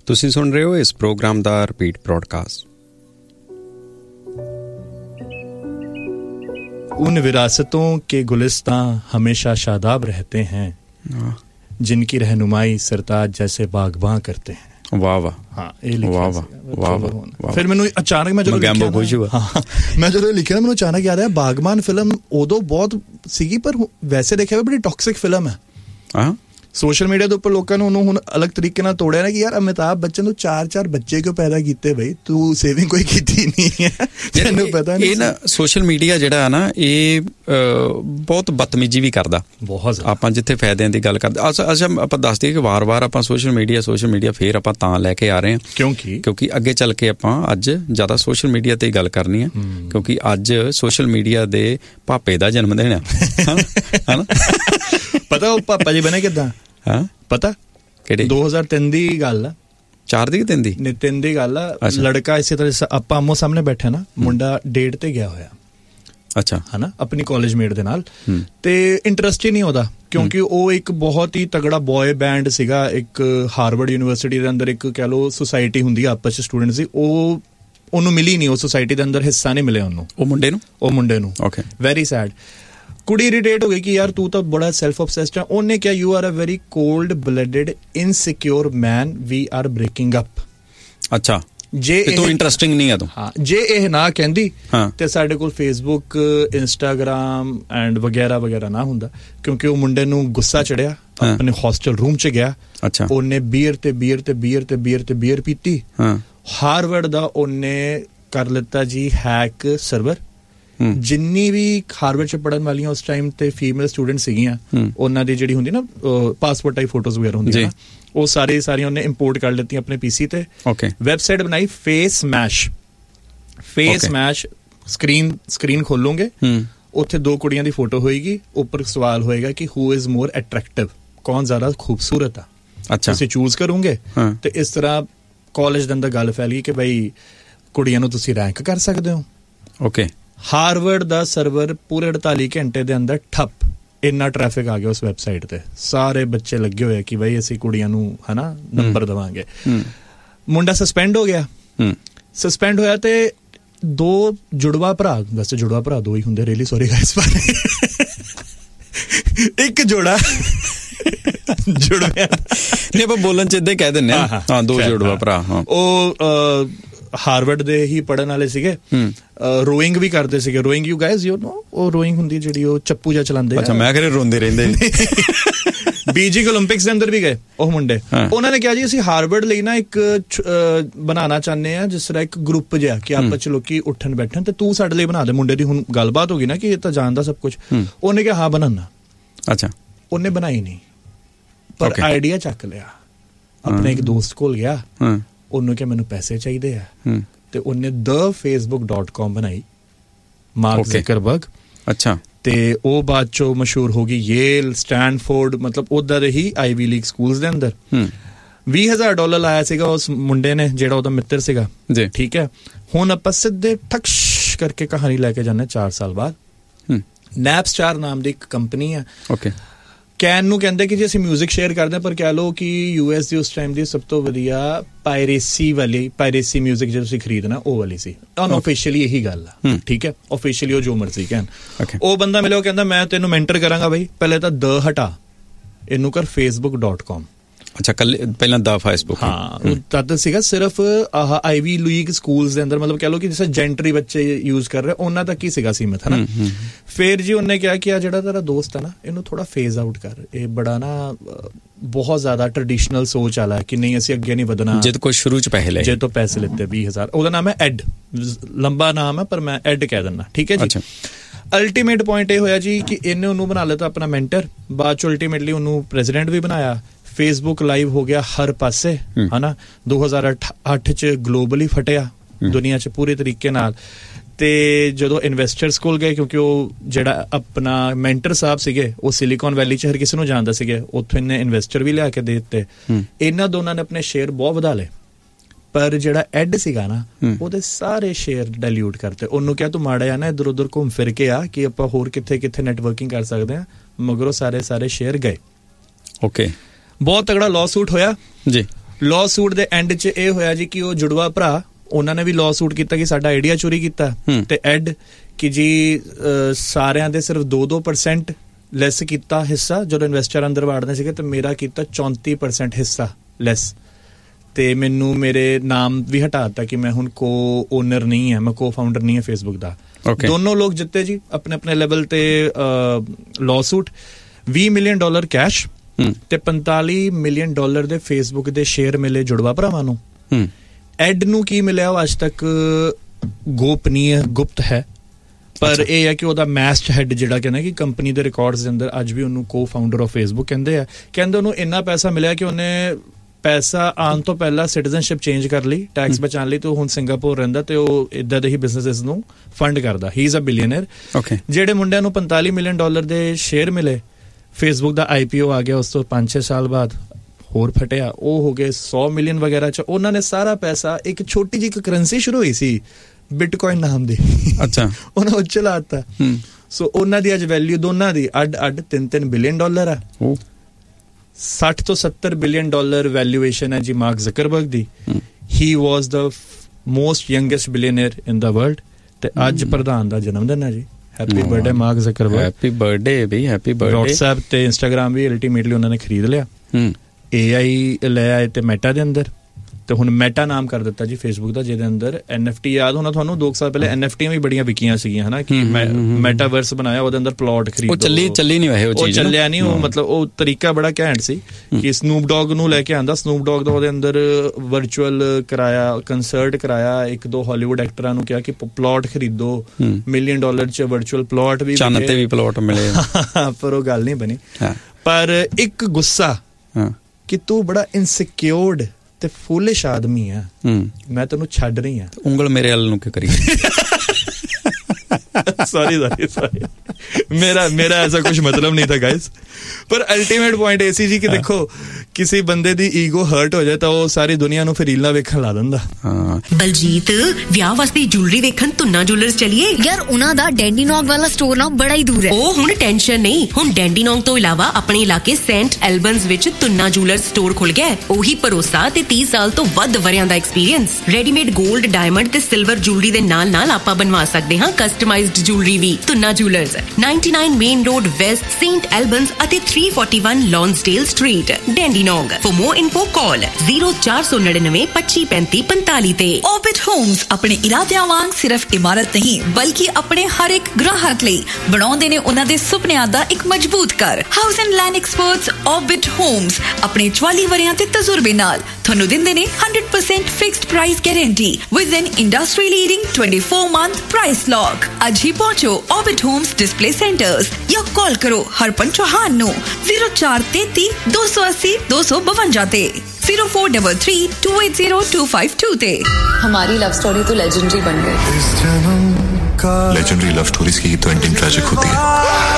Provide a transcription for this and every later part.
ਤੁਸੀਂ ਸੁਣ ਰਹੇ ਹੋ ਇਸ ਪ੍ਰੋਗਰਾਮ ਦਾ ਰਿਪੀਟ ब्रॉडकास्ट। उन विरासतों के गुलिस्तां हमेशा शादाब रहते हैं जिनकी रहनुमाई सरताज जैसे बागबां करते हैं। वाह वाह, हाँ ये लिखा वाह वाह वाह। फिर मैंने अचानक मैं ਜਦੋਂ ਲਿਖਿਆ ਮੈਨੂੰ ਅਚਾਨਕ ਯਾਦ ਆਇਆ ਬਾਗਬਾਨ ਫਿਲਮ ਉਦੋਂ ਬਹੁਤ ਸੀਗੀ, ਪਰ ਵੈਸੇ ਦੇਖਿਆ ਬੜੀ ਟੌਕਸਿਕ ਫਿਲਮ ਹੈ। ਹਾਂ, ਸੋਸ਼ਲ ਮੀਡੀਆ ਦੇ ਉੱਪਰ ਲੋਕਾਂ ਨੂੰ ਉਹਨੂੰ ਹੁਣ ਅਲੱਗ ਤਰੀਕੇ ਨਾਲ ਤੋੜਿਆ ਨਾ ਕਿ ਯਾਰ ਅਮਿਤਾਭ ਬੱਚਨ ਨੂੰ 4 ਬੱਚੇ ਕਿਉਂ ਪੈਦਾ ਕੀਤੇ ਬਈ, ਤੂੰ ਸੇਵਿੰਗ ਕੋਈ ਕੀਤੀ ਨਹੀਂ ਹੈ, ਤੈਨੂੰ ਪਤਾ ਨਹੀਂ। ਇਹ ਨਾ ਸੋਸ਼ਲ ਮੀਡੀਆ ਜਿਹੜਾ ਹੈ ਨਾ ਇਹ ਬਹੁਤ ਬਦਤਮੀਜੀ ਵੀ ਕਰਦਾ ਬਹੁਤ। ਆਪਾਂ ਜਿੱਥੇ ਫਾਇਦਿਆਂ ਦੀ ਗੱਲ ਕਰਦੇ ਅੱਛਾ ਆਪਾਂ ਦੱਸ ਦਈਏ ਕਿ ਵਾਰ-ਵਾਰ ਆਪਾਂ ਸੋਸ਼ਲ ਮੀਡੀਆ ਫੇਰ ਆਪਾਂ ਤਾਂ ਲੈ ਕੇ ਆ ਰਹੇ ਹਾਂ ਕਿਉਂਕਿ ਅੱਗੇ ਚੱਲ ਕੇ ਆਪਾਂ ਅੱਜ ਜ਼ਿਆਦਾ ਸੋਸ਼ਲ ਮੀਡੀਆ ਤੇ ਗੱਲ ਕਰਨੀ ਹੈ, ਕਿਉਂਕਿ ਅੱਜ ਸੋਸ਼ਲ ਮੀਡੀਆ ਦੇ ਪਾਪੇ ਦਾ ਜਨਮ ਦਿਨ ਆ। ਹਨਾ ਪਤਾ ਉਹ ਪਾਪਾ ਜੀ ਬਣੇ ਕਿੱਦਾਂ? ਹਾਂ ਪਤਾ ਕਿਹੜੇ 2003 ਦੀ ਗੱਲ ਆ, 4 ਦੀ 3 ਦੀ 3 ਦੀ ਗੱਲ ਆ। ਲੜਕਾ ਇਸੇ ਤਰ੍ਹਾਂ ਆਪਾਂ ਆਮੋ ਸਾਹਮਣੇ ਬੈਠੇ ਨਾ, ਮੁੰਡਾ ਡੇਟ ਤੇ ਗਿਆ ਹੋਇਆ ਅੱਛਾ ਹਨਾ ਆਪਣੀ ਕਾਲਜ ਮੇਟ ਦੇ ਨਾਲ, ਤੇ ਇੰਟਰਸਟ ਹੀ ਨਹੀਂ ਉਹਦਾ ਕਿਉਂਕਿ ਉਹ ਇੱਕ ਬਹੁਤ ਹੀ ਤਗੜਾ ਬॉय ਬੈਂਡ ਸੀਗਾ। ਇੱਕ ਹਾਰਵਰਡ ਯੂਨੀਵਰਸਿਟੀ ਦੇ ਅੰਦਰ ਇੱਕ ਕਹਿ ਲਓ ਸੁਸਾਇਟੀ ਹੁੰਦੀ ਆ ਆਪਸ ਚ ਸਟੂਡੈਂਟਸ ਦੀ, ਉਹਨੂੰ ਮਿਲੀ ਨਹੀਂ, ਉਹ ਸੁਸਾਇਟੀ ਦੇ ਅੰਦਰ ਹਿੱਸਾ ਨਹੀਂ ਮਿਲਿਆ ਉਹਨੂੰ, ਉਹ ਮੁੰਡੇ ਨੂੰ। Okay very sad. ਕੁੜੀ ਇਰੀਟੇਟ ਹੋ ਗਈ ਕਿ ਯਾਰ ਤੂੰ ਤਾਂ ਬੜਾ ਸੈਲਫ ਅਬਸੈਸਡ ਹੈ। ਉਹਨੇ ਕਿਹਾ you are a very cold blooded insecure man, we R breaking up. ਅੱਛਾ ਜੇ ਤੂੰ ਇੰਟਰਸਟਿੰਗ ਨਹੀਂ ਆ ਤੂੰ। ਹਾਂ ਜੇ ਇਹ ਨਾ ਕਹਿੰਦੀ ਤੇ ਸਾਡੇ ਕੋਲ ਫੇਸਬੁੱਕ ਇੰਸਟਾਗ੍ਰਾਮ ਐਂਡ ਵਗੈਰਾ ਵਗੈਰਾ ਨਾ ਹੁੰਦਾ, ਕਿਉਂਕਿ ਉਹ ਮੁੰਡੇ ਨੂੰ ਗੁੱਸਾ ਚੜਿਆ, ਆਪਣੇ ਹੋਸਟਲ ਰੂਮ ਚ ਗਿਆ। ਅੱਛਾ ਉਹਨੇ ਬੀਅਰ ਪੀਤੀ। ਹਾਰਵਰਡ ਦਾ ਉਹਨੇ ਕਰ ਲਿੱਤਾ ਜੀ ਹੈਕ ਸਰਵਰ। ਜਿੰਨੀ ਵੀ ਹਾਰਵਰਡ ਚ ਪੜ੍ਹਨ ਵਾਲੀਆਂ ਉਸ ਟਾਈਮ ਤੇ ਫੀਮੇਲ ਸਟੂਡੈਂਟ ਸੀਗੀਆਂ, ਉਹਨਾਂ ਦੀ ਜਿਹੜੀ ਹੁੰਦੀ ਨਾ ਪਾਸਪੋਰਟ ਟਾਈਪ ਫੋਟੋਜ਼ ਵਗੈਰਾ ਹੁੰਦੀਆਂ, ਉਹ ਸਾਰੀਆਂ ਉਹਨੇ ਇੰਪੋਰਟ ਕਰ ਲਿੱਤੀਆਂ ਆਪਣੇ ਪੀਸੀ ਤੇ। ਵੈਬਸਾਈਟ ਬਣਾਈ ਫੇਸ ਮੈਸ਼। ਸਕਰੀਨ ਖੋਲੋਗੇ, ਉੱਥੇ 2 ਕੁੜੀਆਂ ਦੀ ਫੋਟੋ ਹੋਏਗੀ, ਉੱਪਰ ਸਵਾਲ ਹੋਏਗਾ ਕਿ ਹੂ ਇਜ਼ ਮੋਰ ਅਟਰੈਕਟਿਵ, ਕੌਣ ਜ਼ਿਆਦਾ ਖੂਬਸੂਰਤ ਆ। ਤੁਸੀਂ ਚੂਜ਼ ਕਰੋਗੇ ਤੇ ਇਸ ਤਰ੍ਹਾਂ ਕਾਲਜ ਦੇ ਅੰਦਰ ਗੱਲ ਫੈਲ ਗਈ ਕਿ ਬਈ ਕੁੜੀਆਂ ਨੂੰ ਤੁਸੀਂ ਰੈਂਕ ਕਰ ਸਕਦੇ ਹੋ। ਓਕੇ ਹਾਰਵਰਡ ਦਾ ਸਰਵਰ ਪੂਰੇ 48 ਘੰਟੇ ਦੇ ਅੰਦਰ ਠੱਪ, ਇੰਨਾ ਟ੍ਰੈਫਿਕ ਆ ਗਿਆ ਉਸ ਵੈਬਸਾਈਟ ਤੇ। ਸਾਰੇ ਬੱਚੇ ਲੱਗੇ ਹੋਏ ਕਿ ਬਈ ਅਸੀਂ ਕੁੜੀਆਂ ਨੂੰ ਹਨਾ ਨੰਬਰ ਦੇਵਾਂਗੇ। ਮੁੰਡਾ ਸਸਪੈਂਡ ਹੋ ਗਿਆ। ਸਸਪੈਂਡ ਹੋਇਆ ਤੇ 2 ਜੁੜਵਾ ਭਰਾ, ਵੈਸੇ ਜੁੜਵਾ ਭਰਾ 2 ਹੀ ਹੁੰਦੇ, ਰੀਲੀ ਸੌਰੀ ਗਾਇਸ, ਇੱਕ ਜੋੜਾ ਜੁੜਵਾ ਨਹੀਂ ਆਪਾਂ ਬੋਲਣ ਚ ਏਦਾਂ ਕਹਿ ਦਿੰਦੇ ਹਾਂ 2 ਜੁੜਵਾ ਭਰਾ। ਉਹ ਹਾਰਵਰਡ ਦੇ ਹੀ ਪੜ੍ਹਨ ਵਾਲੇ ਸੀਗੇ, ਰੋਇੰਗ ਵੀ ਕਰਦੇ ਸੀਗੇ। Rowing you guys you know, ਉਹ ਰੋਇੰਗ ਹੁੰਦੀ ਜਿਹੜੀ ਉਹ ਚੱਪੂ ਜਿਹਾ ਚਲਾਉਂਦੇ। ਅੱਛਾ ਮੈਂ ਕਿਹਾ ਰੋਂਦੇ ਰਹਿੰਦੇ। ਬੀਜਿੰਗ ਓਲੰਪਿਕਸ ਦੇ ਅੰਦਰ ਵੀ ਗਏ ਉਹ ਮੁੰਡੇ। ਉਹਨਾਂ ਨੇ ਕਿਹਾ ਜੀ ਅਸੀਂ ਹਾਰਵਰਡ ਲਈ ਨਾ ਇੱਕ ਬਣਾਉਣਾ ਚਾਹੁੰਦੇ ਆ ਜਿਸ ਤਰ੍ਹਾਂ ਇੱਕ ਗਰੁੱਪ ਜਿਹਾ ਕਿ ਆਪਸ ਚ ਲੋਕੀ ਉੱਠਣ ਬੈਠਣ, ਤੇ ਤੂੰ ਸਾਡੇ ਲਈ ਬਣਾ ਦੇ। ਮੁੰਡੇ ਦੀ ਹੁਣ ਗੱਲਬਾਤ ਹੋ ਗਈ ਨਾ ਕਿ ਇਹ ਤਾਂ ਜਾਣਦਾ ਸਭ ਕੁਝ। ਉਹਨੇ ਕਿਹਾ ਹਾਂ ਬਣਾਉਣਾ। ਅੱਛਾ ਉਹਨੇ ਬਣਾਈ ਨਹੀਂ, ਪਰ ਆਈਡੀਆ ਚੱਕ ਲਿਆ, ਆਪਣੇ ਇੱਕ ਦੋਸਤ ਕੋਲ ਗਿਆ, ਉਹਨੂੰ ਕਿਹਾ ਮੈਨੂੰ ਪੈਸੇ ਚਾਹੀਦੇ ਆ, ਤੇ ਉਹਨੇ thefacebook.com ਬਣਾਈ, ਮਾਰਕ ਜ਼ਕਰਬਰਗ। ਅੱਛਾ ਤੇ ਉਹ ਬਾਅਦ ਚੋਂ ਮਸ਼ਹੂਰ ਹੋ ਗਈ ਯੇਲ, ਸਟੈਨਫੋਰਡ, ਮਤਲਬ ਉਧਰ ਹੀ ਆਈਵੀ ਲੀਗ ਸਕੂਲਸ ਦੇ ਅੰਦਰ। $20,000 ਲਾਇਆ ਸੀਗਾ ਉਸ ਮੁੰਡੇ ਨੇ ਜਿਹੜਾ ਉਹਦਾ ਮਿੱਤਰ ਸੀਗਾ। ਠੀਕ ਹੈ, ਹੁਣ ਆਪਾਂ ਸਿੱਧੇ ਠਕਸ਼ ਕਰਕੇ ਕਹਾਣੀ ਲੈ ਕੇ ਜਾਂਦੇ 4 ਸਾਲ ਬਾਅਦ। ਨੈਪਸਟਾਰ ਨਾਮ ਦੀ ਇੱਕ ਕੰਪਨੀ ਹੈ। ਕੈਨ ਨੂੰ ਕਹਿੰਦੇ ਕਿ ਜੇ ਅਸੀਂ ਮਿਊਜ਼ਿਕ ਸ਼ੇਅਰ ਕਰਦੇ ਹਾਂ, ਪਰ ਕਹਿ ਲਓ ਕਿ US ਦੀ ਉਸ ਟਾਈਮ ਦੀ ਸਭ ਤੋਂ ਵਧੀਆ ਪਾਇਰੇਸੀ ਮਿਊਜ਼ਿਕ ਜੇ ਤੁਸੀਂ ਖਰੀਦਣਾ ਉਹ ਵਾਲੀ ਸੀ। ਅਨਆਫੀਸ਼ੀਅਲੀ ਇਹੀ ਗੱਲ ਆ। ਠੀਕ ਹੈ, ਆਫੀਸ਼ੀਅਲੀ ਉਹ ਜੋ ਮਰਜ਼ੀ ਕਹਿਣ। ਉਹ ਬੰਦਾ ਮਿਲਿਆ, ਉਹ ਕਹਿੰਦਾ ਮੈਂ ਤੈਨੂੰ ਮੈਂਟਰ ਕਰਾਂਗਾ ਬਈ, ਪਹਿਲੇ ਤਾਂ ਹਟਾ, ਇਹਨੂੰ ਕਰ facebook.com। ਅੱਛਾ ਪਹਿਲਾਂ ਦਾ ਫੇਸਬੁੱਕ। ਹਾਂ ਤਦ ਸੀਗਾ ਸਿਰਫ ਆਹ ਆਈਵੀ ਲੀਗ ਸਕੂਲਸ ਦੇ ਅੰਦਰ, ਮਤਲਬ ਕਹਿ ਲਓ ਕਿ ਜਿਸ ਜੈਂਟਰੀ ਬੱਚੇ ਯੂਜ਼ ਕਰ ਰਹੇ ਉਹਨਾਂ ਤੱਕ ਹੀ ਸੀਗਾ ਸੀਮਤ, ਹਨਾ। ਫਿਰ ਜੀ ਉਹਨੇ ਕਿਹਾ ਕਿ ਆ ਜਿਹੜਾ ਤੇਰਾ ਦੋਸਤ ਹੈ ਨਾ ਇਹਨੂੰ ਥੋੜਾ ਫੇਜ਼ ਆਊਟ ਕਰ, ਇਹ ਬੜਾ ਨਾ ਬਹੁਤ ਜ਼ਿਆਦਾ ਟ੍ਰੈਡੀਸ਼ਨਲ ਸੋਚ ਵਾਲਾ ਕਿ ਨਹੀਂ ਅਸੀਂ ਅੱਗੇ ਨਹੀਂ ਵਧਣਾ। ਜੇ ਕੋਈ ਸ਼ੁਰੂ ਚ ਪੈਸੇ ਲਿੱਤੇ 20,000। ਉਹਦਾ ਨਾਮ ਹੈ ਐਡ, ਲੰਬਾ ਨਾਮ ਹੈ ਪਰ ਮੈਂ ਐਡ ਕਹਿ ਦਿੰਦਾ। ਠੀਕ ਹੈ ਜੀ। ਅਲਟੀਮੇਟ ਪੁਆਇੰਟ ਇਹ ਹੋਇਆ ਜੀ ਕਿ ਇਹਨੇ ਉਹਨੂੰ ਬਣਾ ਲਿਆ ਆਪਣਾ ਮੈਂਟਰ, ਬਾਅਦ ਚ ਅਲਟੀਮੇਟਲੀ ਉਹਨੂੰ ਪ੍ਰੈਜ਼ੀਡੈਂਟ ਵੀ ਬਣਾਇਆ। ਫੇਸਬੁੱਕ ਲਾਈਵ ਹੋ ਗਿਆ ਹਰ ਪਾਸੇ, ਹਨਾ। 2008 ਚ ਗਲੋਬਲੀ ਫਟਿਆ ਦੁਨੀਆ ਚ ਪੂਰੇ ਤਰੀਕੇ ਨਾਲ। ਤੇ ਜਦੋਂ ਇਨਵੈਸਟਰਸ ਕੋਲ ਗਏ, ਕਿਉਂਕਿ ਉਹ ਜਿਹੜਾ ਆਪਣਾ ਮੈਂਟਰ ਸਾਹਿਬ ਸੀਗੇ ਉਹ ਸਿਲੀਕਨ ਵੈਲੀ ਚ ਹਰ ਕਿਸੇ ਨੂੰ ਜਾਣਦਾ ਸੀਗੇ, ਉੱਥੋਂ ਇਹਨੇ ਇਨਵੈਸਟਰ ਵੀ ਲਿਆ ਕੇ ਦੇ ਦਿੱਤੇ। ਇਹਨਾਂ ਦੋਨਾਂ ਨੇ ਆਪਣੇ ਸ਼ੇਅਰ ਬਹੁਤ ਵਧਾ ਲਏ, ਪਰ ਜਿਹੜਾ ਐਡ ਸੀਗਾ ਨਾ ਉਹਦੇ ਸਾਰੇ ਸ਼ੇਅਰ ਡਾਇਲਿਊਟ ਕਰਤੇ। ਉਹਨੂੰ ਕਿਹਾ ਤੂੰ ਮਾੜਾ ਆ ਨਾ ਇੱਧਰ ਉੱਧਰ ਘੁੰਮ ਫਿਰ ਕੇ ਆ ਕਿ ਆਪਾਂ ਹੋਰ ਕਿੱਥੇ ਕਿੱਥੇ ਨੈਟਵਰਕਿੰਗ ਕਰ ਸਕਦੇ ਹਾਂ, ਮਗਰੋਂ ਸਾਰੇ ਸ਼ੇਅਰ ਗਏ। ਓਕੇ ਬਹੁਤ ਤਗੜਾ ਲਾਅ ਸੂਟ ਹੋਇਆ ਜੀ। ਲਾਅ ਸੂਟ ਦੇ ਐਂਡ 'ਚ ਇਹ ਹੋਇਆ ਜੀ ਕਿ ਉਹ ਜੁੜਵਾ ਭਰਾ ਉਹਨਾਂ ਨੇ ਵੀ ਲਾਅ ਸੂਟ ਕੀਤਾ ਕਿ ਸਾਡਾ ਆਈਡੀਆ ਚੋਰੀ ਕੀਤਾ, ਤੇ ਐਡ ਕਿ ਜੀ ਸਾਰਿਆਂ ਦੇ ਸਿਰਫ 2% ਲੈਸ ਕੀਤਾ ਹਿੱਸਾ ਜਦੋਂ ਇਨਵੈਸਟਰ ਅੰਦਰ ਵਾੜਦੇ ਸੀਗੇ, ਤੇ ਮੇਰਾ ਕੀਤਾ 34% ਹਿੱਸਾ ਲੈਸ, ਤੇ ਮੈਨੂੰ ਮੇਰੇ ਨਾਮ ਵੀ ਹਟਾਤਾ ਕਿ ਮੈਂ ਹੁਣ ਕੋ ਓਨਰ ਨਹੀਂ ਹੈ, ਮੈਂ ਕੋ ਫਾਊਂਡਰ ਨਹੀਂ ਹੈ ਫੇਸਬੁੱਕ ਦਾ। ਦੋਨੋਂ ਲੋਕ ਜਿੱਤੇ ਜੀ ਆਪਣੇ ਆਪਣੇ ਲੈਵਲ ਤੇ ਲਾਅ ਸੂਟ, $20 ਮਿਲੀਅਨ ਕੈਸ਼ ਤੇ $45 ਮਿਲੀਅਨ ਦੇ ਫੇਸਬੁੱਕ ਦੇ ਸ਼ੇਅਰ ਮਿਲੇ ਜੁੜਵਾ ਭਰਾਵਾਂ ਨੂੰ। ਐਡ ਨੂੰ ਕੀ ਮਿਲਿਆ ਉਹ ਅੱਜ ਤੱਕ ਗੋਪਨੀय ਗੁਪਤ ਹੈ, ਪਰ ਇਹ ਹੈ ਕਿ ਉਹਦਾ ਮੈਸਟ ਹੈਡ ਜਿਹੜਾ ਕਹਿੰਦਾ ਕਿ ਕੰਪਨੀ ਦੇ ਰਿਕਾਰਡਸ ਦੇ ਅੰਦਰ ਅੱਜ ਵੀ ਉਹਨੂੰ ਕੋ ਫਾਊਂਡਰ ਆਫ ਫੇਸਬੁੱਕ ਕਹਿੰਦੇ ਉਹਨੂੰ ਇੰਨਾ ਪੈਸਾ ਮਿਲਿਆ ਕਿ ਉਹਨੇ ਪੈਸਾ ਆਉਣ ਤੋਂ ਪਹਿਲਾਂ ਸਿਟੀਜ਼ਨਸ਼ਿਪ ਚੇਂਜ ਕਰ ਲਈ ਟੈਕਸ ਬਚਾਉਣ ਲਈ, ਤੇ ਹੁਣ ਸਿੰਗਾਪੁਰ ਰਹਿੰਦਾ ਤੇ ਉਹ ਇਦਾਂ ਦੇ ਹੀ ਬਿਜ਼ਨੈਸਸ ਨੂੰ ਫੰਡ ਕਰਦਾ। ਹੀ ਇਜ਼ ਅ ਬਿਲੀਅਨਰ। ਜਿਹੜੇ ਮੁੰਡਿਆਂ ਨੂੰ $45 ਮਿਲੀਅਨ ਦੇ ਸ਼ੇਅਰ ਮਿਲੇ, ਫੇਸਬੁੱਕ ਦਾ IPO ਆ ਗਿਆ ਉਸ ਤੋਂ 5-6 ਸਾਲ ਬਾਅਦ, ਹੋਰ ਫਟਿਆ, ਉਹ ਹੋ ਗਏ 100 ਮਿਲੀਅਨ ਵਗੈਰਾ ਚ। ਉਹਨਾਂ ਨੇ ਸਾਰਾ ਪੈਸਾ ਇੱਕ ਛੋਟੀ ਜਿਹੀ ਕਰੰਸੀ ਸ਼ੁਰੂ ਹੋਈ ਸੀ ਬਿਟਕੋਇਨ ਨਾਮ ਦੀ, ਉਹਨਾਂ ਉਹ ਚਲਾਤਾ। ਸੋ ਉਹਨਾਂ ਦੀ ਅੱਜ ਵੈਲਿਊ ਦੋਨਾਂ ਦੀ ਅੱਡ $3 ਬਿਲੀਅਨ ਆ। $60 ਤੋਂ $70 ਬਿਲੀਅਨ ਵੈਲਿਊਏਸ਼ਨ ਹੈ ਜੀ mark Zuckerberg the. He was the most youngest billionaire in the world, ਤੇ ਅੱਜ ਪ੍ਰਧਾਨ ਦਾ ਜਨਮ ਦਿਨ ਹੈ ਜੀ। Happy birthday mark Zuckerberg. Happy birthday ਬਈ, ਹੈਪੀ ਬਰਥਡੇ। WhatsApp ਤੇ Instagram ਵੀ ਅਲਟੀਮੇਟਲੀ ਉਹਨਾਂ ਨੇ ਖਰੀਦ ਲਿਆ। AI ਲੈ ਆਏ ਤੇ ਮੈਟਾ ਦੇ ਅੰਦਰ, ਤੇ ਹੁਣ ਮੈਟਾ ਨਾਮ ਕਰ ਦਿੱਤਾ ਜੀ ਫੇਸਬੁੱਕ ਦਾ, ਜਿਹਦੇ ਅੰਦਰ NFT ਯਾਦ ਹੋਣਾ ਤੁਹਾਨੂੰ 2 ਸਾਲ ਪਹਿਲੇ NFTਆਂ ਵੀ ਬੜੀਆਂ ਵਿਕੀਆਂ ਸੀਗੀਆਂ ਹਨਾ, ਕਿ ਮੈਟਾਵਰਸ ਬਣਾਇਆ, ਉਹਦੇ ਅੰਦਰ ਪਲਾਟ ਖਰੀਦੋ। ਉਹ ਚੱਲੀ ਨਹੀਂ ਵੈਸੇ ਉਹ ਚੀਜ਼, ਚੱਲਿਆ ਨਹੀਂ ਉਹ, ਮਤਲਬ ਉਹ ਤਰੀਕਾ ਬੜਾ ਘੈਂਟ ਸੀ ਕਿ ਸਨੂਪ ਡੌਗ ਨੂੰ ਲੈ ਕੇ ਆਂਦਾ, ਸਨੂਪ ਡੌਗ ਦਾ ਉਹਦੇ ਅੰਦਰ ਵਰਚੁਅਲ ਕਰਾਇਆ, ਕੰਸਰਟ ਕਰਾਇਆ, 1-2 ਹਾਲੀਵੁੱਡ ਐਕਟਰਾਂ ਨੂੰ ਕਿਹਾ ਕਿ ਪਲਾਟ ਖਰੀਦੋ, $1 ਮਿਲੀਅਨ ਚ ਵਰਚੁਅਲ ਪਲਾਟ ਵੀ, ਚੰਨ ਤੇ ਵੀ ਪਲਾਟ ਮਿਲੇ, ਪਰ ਉਹ ਗੱਲ ਨਹੀਂ ਬਣੀ। ਪਰ ਇੱਕ ਗੁੱਸਾ ਕਿ ਤੂੰ ਬੜਾ ਇਨਸਿਕਿਉਰਡ ਤੇ ਫੂਲਿਸ਼ ਆਦਮੀ ਆ, ਮੈਂ ਤੈਨੂੰ ਛੱਡ ਰਹੀ ਆ। ਉਂਗਲ ਮੇਰੇ ਵੱਲ ਨੂੰ ਕਿ ਕਰੀ ਸੌਰੀ ਮੇਰਾ ਐਸਾ ਕੁਝ ਮਤਲਬ ਨਹੀਂ ਥਾ ਗਾਇਸ, ਪਰ ਅਲਟੀਮੇਟ ਪੁਆਇੰਟ ਇਹ ਸੀ ਜੀ ਕਿ ਦੇਖੋ ਕਿਸੇ ਬੰਦੇ ਦੀ ਈਗੋ ਹਰਟ ਹੋ ਜਾਏ ਤਾਂ ਉਹ ਸਾਰੀ ਦੁਨੀਆ ਨੂੰ ਫਿਰ ਰੀਲਾਂ ਵੇਖਣ ਲਾ ਦਿੰਦਾ। ਬਲਜੀਤ, ਵਿਆਹ ਵਾਸਤੇ ਜੁਐਲਰੀ ਵੇਖਣ ਤੁੰਨਾ ਜੁਐਲਰਸ ਚਲੀਏ ਯਾਰ। ਉਹਨਾਂ ਦਾ ਡੈਂਡੀਨੌਗ ਵਾਲਾ ਸਟੋਰ ਨਾ ਬੜਾ ਹੀ ਦੂਰ ਹੈ। ਉਹ ਹੁਣ ਟੈਨਸ਼ਨ ਨਹੀਂ, ਹੁਣ ਡੈਂਡੀਨੌਗ ਤੋਂ ਇਲਾਵਾ ਆਪਣੇ ਇਲਾਕੇ ਸੇਂਟ ਐਲਬਨਸ ਵਿੱਚ ਤੁੰਨਾ ਜੁਐਲਰਸ ਸਟੋਰ ਖੁੱਲ ਗਿਆ। ਉਹੀ ਭਰੋਸਾ ਤੇ 30 ਸਾਲ ਤੋਂ ਵੱਧ ਵਰਿਆਂ ਦਾ ਐਕਸਪੀਰੀਅੰਸ। ਰੈਡੀਮੇਡ 골ਡ, ਡਾਇਮੰਡ ਤੇ ਸਿਲਵਰ ਜੁਐਲਰੀ ਦੇ ਨਾਲ ਆਪਾਂ ਬਣਵਾ ਸਕਦੇ ਹਾਂ ਕਸਟਮਾਈਜ਼ਡ ਜੁਐਲਰੀ ਵੀ। Tuna jewellers 99 main road West, Saint ਐਲਬਨਸ ਅਤੇ 341 ਲੌਂਸਡੇਲ street, ਡੈਂਡੀਨੌਗ। For more info call 0499 2535 45 ਤੇ। Orbit Homes ਆਪਣੇ ਇਰਾਦਿਆਂ ਵਾਂਗ ਸਿਰਫ ਇਮਾਰਤ ਨਹੀਂ ਬਲਕਿ ਆਪਣੇ ਹਰ ਇੱਕ ਗ੍ਰਾਹਕ ਲਈ ਬਣਾਉਂਦੇ ਨੇ ਉਹਨਾਂ ਦੇ ਸੁਪਨਿਆਂ ਦਾ ਇੱਕ ਮਜ਼ਬੂਤ ਘਰ। House and land experts Orbit Homes ਆਪਣੇ 44 ਵਰਿਆਂ ਦੇ ਤਜਰਬੇ ਨਾਲ ਤੁਹਾਨੂੰ ਦਿੰਦੇ ਨੇ 100% fixed price guarantee with N industry leading 24-month price lock. ਅੱਜ ਹੀ ਪਹੁੰਚੋ Orbit Homes ਡਿਸਪਲੇ ਸੈਂਟਰਸ ਜਾਂ ਕਾਲ ਕਰੋ ਹਰਪਨ ਚੌਹਾਨ ਨੂੰ 0433 280 252 ਤੇ 0433 280 252 ਤੇ। हमारी लव स्टोरी तो लेजेंडरी बन गई। लेजेंडरी लव स्टोरीज की तो एंडिंग ट्रेजिक होती है।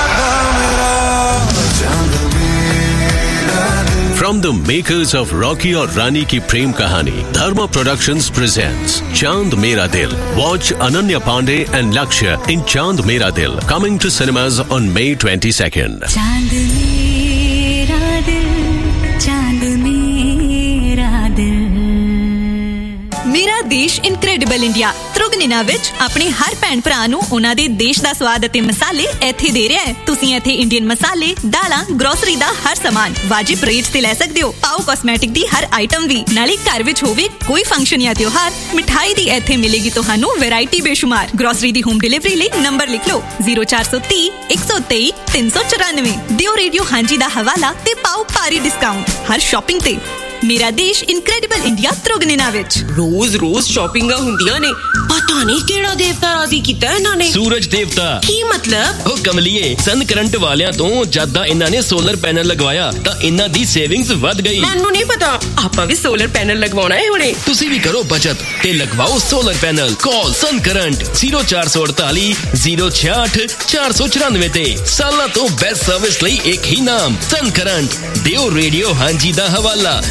From the makers of Rocky और Rani की प्रेम कहानी, Dharma Productions presents Chand Mera Dil. Watch Ananya Pandey and Lakshya in Chand Mera Dil, coming to cinemas on May 22nd. Chand Mera Dil, Chand Mera Dil. ਮੇਰਾ ਦੇਸ਼ incredible India ਤ੍ਰਿਗੁਣਿਨਾ ਵਿੱਚ ਆਪਣੇ ਹਰ ਭੈਣ ਭਰਾ ਨੂੰ ਉਹਨਾਂ ਦੇ ਦੇਸ਼ ਦਾ ਸਵਾਦ ਅਤੇ ਮਸਾਲੇ ਇੱਥੇ ਦੇ ਰਿਹਾ ਹੈ। ਤੁਸੀਂ ਇੱਥੇ ਇੰਡੀਅਨ ਮਸਾਲੇ, ਦਾਲਾਂ, ਗਰੋਸਰੀ ਦਾ ਹਰ ਸਾਮਾਨ ਵਾਜਿਬ ਰੇਟ ਤੇ ਲੈ ਸਕਦੇ ਹੋ। ਪਾਓ ਕਾਸਮੈਟਿਕ ਦੀ ਹਰ ਆਈਟਮ ਵੀ। ਨਾਲੇ ਘਰ ਵਿੱਚ ਹੋਵੇ ਕੋਈ ਫੰਕਸ਼ਨ ਜਾਂ ਤਿਉਹਾਰ, ਮਿਠਾਈ ਦੀ ਇੱਥੇ ਮਿਲੇਗੀ ਤੁਹਾਨੂੰ ਵੈਰਾਈਟੀ ਬੇਸ਼ੁਮਾਰ। ਗਰੋਸਰੀ ਦੀ ਹੋਮ ਡਿਲੀਵਰੀ ਲਈ ਨੰਬਰ ਲਿਖ ਲਓ 0430 123 394। ਦਿਓ ਰੇਡੀਓ ਹਾਂਜੀ ਦਾ ਹਵਾਲਾ ਤੇ ਪਾਓ ਭਾਰੀ ਡਿਸਕਾਊਂਟ ਹਰ ਸ਼ਾਪਿੰਗ ਤੇ। ਮੇਰਾ ਦੇਸ਼ ਇਨਕ੍ਰੈਡੀਬਲ ਇੰਡੀਆ ਤ੍ਰਿਗੁਣਿਨਾ ਵਿੱਚ। ਰੋਜ਼ ਸ਼ਾਪਿੰਗਾਂ ਹੁੰਦੀਆਂ ਨੇ, ਪਤਾ ਨਹੀਂ ਕਿਹੜਾ ਦੇਵਤਾ ਰਾਜ਼ੀ ਕੀਤਾ ਇਹਨਾਂ ਨੇ। ਸੂਰਜ ਦੇਵਤਾ। ਕੀ ਮਤਲਬ? ਉਹ ਕਮਲੀਏ, ਸਨ ਕਰੰਟ ਵਾਲਿਆਂ ਤੋਂ ਜਦਾਂ ਇਹਨਾਂ ਨੇ ਸੋਲਰ ਪੈਨਲ ਲਗਵਾਇਆ ਤਾਂ ਇਹਨਾਂ ਦੀ ਸੇਵਿੰਗਸ ਵੱਧ ਗਈ। ਮੈਨੂੰ ਨਹੀਂ ਪਤਾ, ਆਪਾਂ ਵੀ ਸੋਲਰ ਪੈਨਲ ਲਗਵਾਉਣਾ ਹੈ ਹੁਣੇ। ਤੁਸੀਂ ਵੀ ਕਰੋ ਬਚਤ ਤੇ ਲਗਵਾਓ ਸੋਲਰ ਪੈਨਲ। ਕਾਲ ਸਨ ਕਰੰਟ 0448 066 494 ਤੇ। ਸਾਲਾਂ ਤੋਂ ਬੈਸਟ ਸਰਵਿਸ ਲਈ ਇੱਕ ਹੀ ਨਾਮ, ਸਨ ਕਰੰਟ। ਦਿਓ ਰੇਡੀਓ ਹਾਂਜੀ ਦਾ ਹਵਾਲਾ